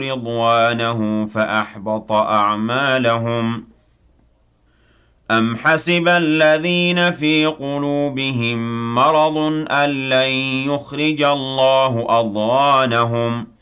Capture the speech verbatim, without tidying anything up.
رِضْوَانَهُ فَأَحْبَطَ أَعْمَالَهُمْ أَمْ حَسِبَ الَّذِينَ فِي قُلُوبِهِم مَّرَضٌ أَن لَّن يُخْرِجَ اللَّهُ أَضْغَانَهُمْ